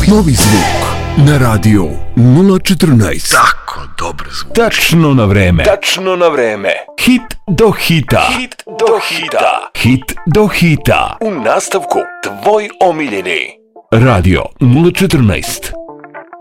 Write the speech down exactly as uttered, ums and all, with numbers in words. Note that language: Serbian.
Novi zvuk na radio nula četrnaest. Tako dobar zvuk. Tačno na vreme. Tačno na vreme. Hit do hita. Hit do hita. Hit do hita. U nastavku tvoj omiljeni. Radio nula četrnaest.